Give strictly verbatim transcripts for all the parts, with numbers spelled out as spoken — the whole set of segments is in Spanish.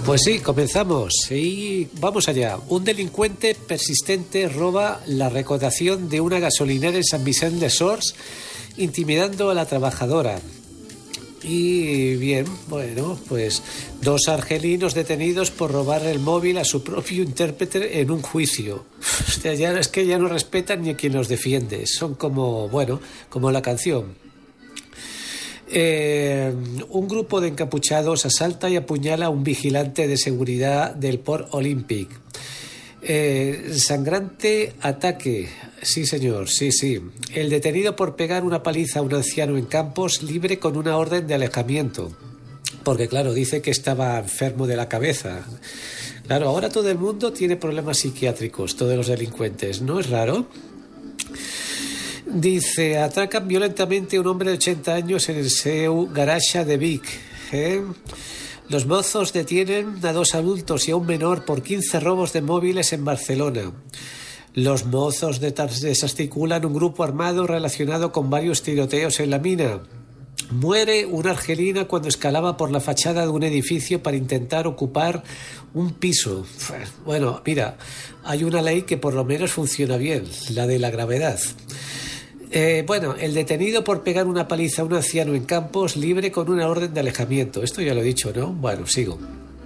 Pues sí, comenzamos y vamos allá. Un delincuente persistente roba la recaudación de una gasolinera en San Vicente de Sors, intimidando a la trabajadora. Y bien, bueno, pues dos argelinos detenidos por robar el móvil a su propio intérprete en un juicio. O sea, ya es que ya no respetan ni a quien los defiende. Son como, bueno, como la canción. Eh, un grupo de encapuchados asalta y apuñala a un vigilante de seguridad del Port Olympic. Eh, sangrante ataque. Sí, señor, sí, sí. El detenido por pegar una paliza a un anciano en Campos, libre con una orden de alejamiento. Porque, claro, dice que estaba enfermo de la cabeza. Claro, ahora todo el mundo tiene problemas psiquiátricos, todos los delincuentes. ¿No es raro? Dice, atracan violentamente a un hombre de ochenta años en el Seu Garage de Vic. ¿Eh? Los mozos detienen a dos adultos y a un menor por quince robos de móviles en Barcelona. Los mozos desarticulan un grupo armado relacionado con varios tiroteos en la mina. Muere una argelina cuando escalaba por la fachada de un edificio para intentar ocupar un piso. Bueno, mira, hay una ley que por lo menos funciona bien, la de la gravedad. Eh, bueno, el detenido por pegar una paliza a un anciano en Campos, libre con una orden de alejamiento. Esto ya lo he dicho, ¿no? Bueno, sigo.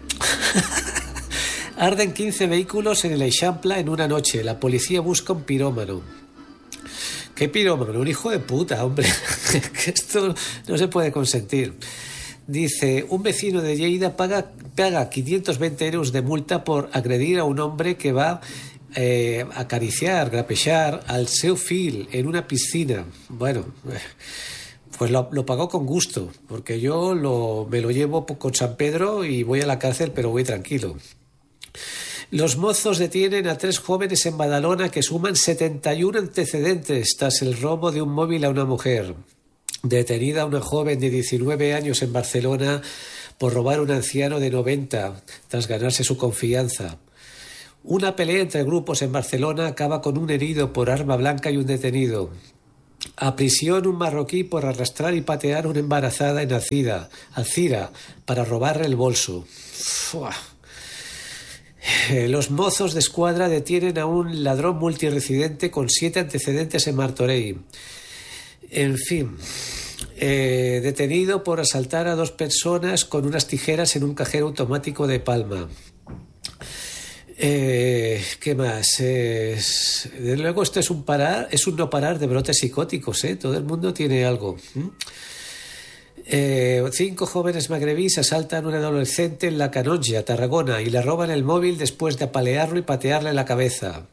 Arden quince vehículos en el Eixample en una noche. La policía busca un pirómano. ¿Qué pirómano? Un hijo de puta, hombre. Que esto no se puede consentir. Dice, un vecino de Lleida paga, paga quinientos veinte euros de multa por agredir a un hombre que va... Eh, acariciar, grapejar al seu fill en una piscina. Bueno, pues lo, lo pagó con gusto, porque yo lo, me lo llevo con San Pedro y voy a la cárcel, pero voy tranquilo. Los mozos detienen a tres jóvenes en Badalona que suman setenta y uno antecedentes tras el robo de un móvil a una mujer. Detenida una joven de diecinueve años en Barcelona por robar a un anciano de noventa tras ganarse su confianza. Una pelea entre grupos en Barcelona acaba con un herido por arma blanca y un detenido. A prisión un marroquí por arrastrar y patear a una embarazada en Alcira, Alcira para robarle el bolso. Fua. Los mozos de escuadra detienen a un ladrón multiresidente con siete antecedentes en Martorell. En fin, eh, detenido por asaltar a dos personas con unas tijeras en un cajero automático de Palma. Eh, ¿Qué más? Es, desde luego esto es un parar, es un no parar de brotes psicóticos, ¿eh? Todo el mundo tiene algo. ¿Mm? Eh, cinco jóvenes magrebís asaltan a un adolescente en la Canonja, Tarragona, y le roban el móvil después de apalearlo y patearle la cabeza.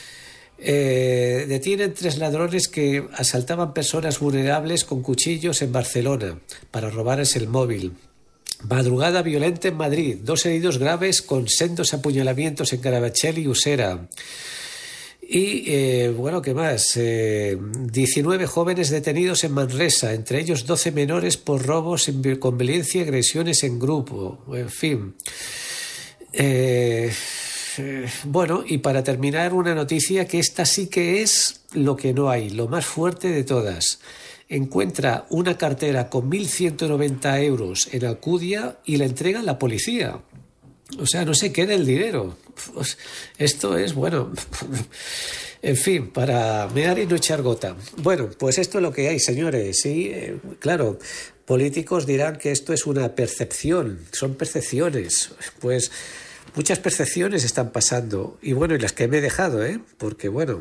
Eh, detienen tres ladrones que asaltaban personas vulnerables con cuchillos en Barcelona para robarles el móvil. Madrugada violenta en Madrid, dos heridos graves con sendos apuñalamientos en Carabanchel y Usera. Y, eh, bueno, ¿qué más? Eh, diecinueve jóvenes detenidos en Manresa, entre ellos doce menores por robos con violencia y agresiones en grupo. En fin. Eh, eh, bueno, y para terminar, una noticia que esta sí que es lo que no hay, lo más fuerte de todas. Encuentra una cartera con mil ciento noventa euros en Alcudia y la entrega a la policía. O sea, no se queda el dinero. Pues esto es, bueno, en fin, para mear y no echar gota. Bueno, pues esto es lo que hay, señores. Sí, eh, claro, políticos dirán que esto es una percepción, son percepciones. Pues muchas percepciones están pasando. Y bueno, y las que me he dejado, ¿eh? Porque bueno...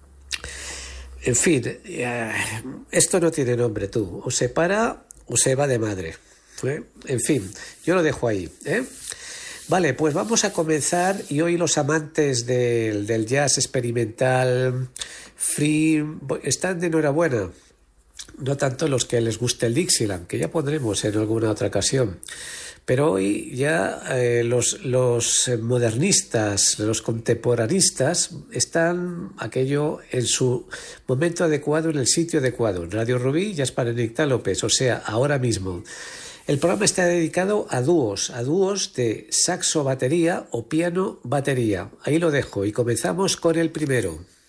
En fin, eh, esto no tiene nombre, tú. O se para o se va de madre. ¿eh? En fin, yo lo dejo ahí. ¿eh? Vale, pues vamos a comenzar. Y hoy los amantes del, del jazz experimental, free, están de enhorabuena. No tanto los que les guste el Dixieland, que ya pondremos en alguna otra ocasión. Pero hoy ya eh, los, los modernistas, los contemporanistas están aquello en su momento adecuado, en el sitio adecuado. En Radio Rubí ya es para Nicta López, o sea, ahora mismo. El programa está dedicado a dúos, a dúos de saxo-batería o piano-batería. Ahí lo dejo y comenzamos con el primero.